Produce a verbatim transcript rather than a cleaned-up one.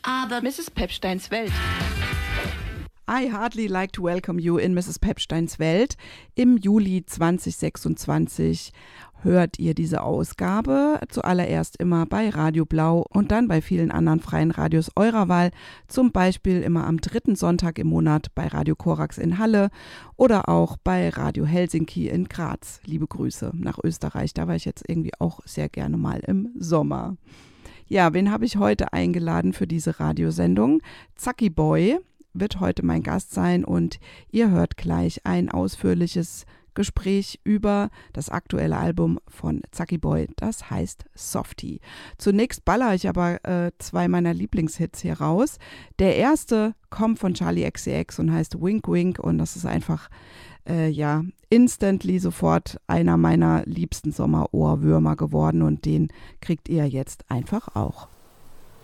Aber Misses Pepsteins Welt. I hardly like to welcome you in Misses Pepsteins Welt. Im Juli zwanzig sechsundzwanzig hört ihr diese Ausgabe zuallererst immer bei Radio Blau und dann bei vielen anderen freien Radios eurer Wahl, zum Beispiel immer am dritten Sonntag im Monat bei Radio Korax in Halle oder auch bei Radio Helsinki in Graz. Liebe Grüße nach Österreich, da war ich jetzt irgendwie auch sehr gerne mal im Sommer. Ja, wen habe ich heute eingeladen für diese Radiosendung? Zacki Boy wird heute mein Gast sein und ihr hört gleich ein ausführliches Gespräch über das aktuelle Album von Zacki Boy, das heißt Softie. Zunächst baller ich aber äh, zwei meiner Lieblingshits hier raus. Der erste kommt von Charli X C X und heißt Wink Wink und das ist einfach, äh, ja, instantly sofort einer meiner liebsten Sommerohrwürmer geworden und den kriegt ihr jetzt einfach auch.